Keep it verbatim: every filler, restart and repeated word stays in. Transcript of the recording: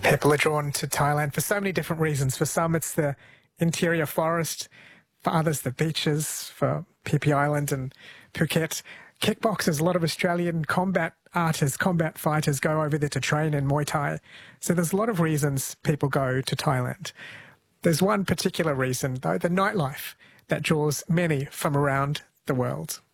People are drawn to Thailand for so many different reasons. For some, it's the interior forest. For others, the beaches. For Phi Phi Island and Phuket. Kickboxers, a lot of Australian combat artists, combat fighters go over there to train in Muay Thai. So there's a lot of reasons people go to Thailand. There's one particular reason, though, the nightlife that draws many from around the world.